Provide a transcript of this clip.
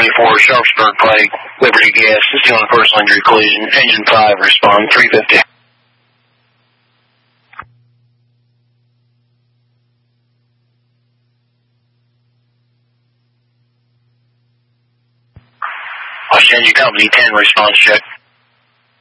24, Sharpsburg Pike, Liberty Gas, is doing a personal injury collision. Engine 5, respond, 350. Los Angeles Company 10, response check.